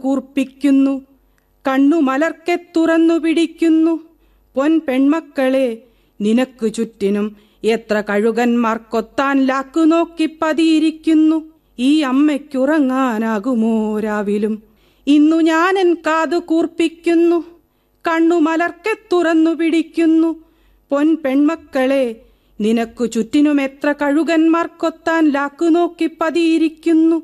കൂർപ്പിക്കുന്നു. കണ്ണു മലർക്കെ തുറന്നു പിടിക്കുന്നു. പൊൻ പെൺമക്കളെ, നിനക്കു ചുറ്റിനും എത്ര കഴുകന്മാർ കൊത്താൻ ലാക്കു നോക്കി പതിയിരിക്കുന്നു. ഈ അമ്മയ്ക്കുറങ്ങാനാകുമോ രാവിലും? ഇന്നു ഞാനെൻ കാതു കൂർപ്പിക്കുന്നു. കണ്ണു മലർക്കെ തുറന്നു പിടിക്കുന്നു. പൊൻ പെൺമക്കളെ, നിനക്കു ചുറ്റിനും എത്ര കഴുകന്മാർ കൊത്താൻ ലാക്കു നോക്കി പതിയിരിക്കുന്നു.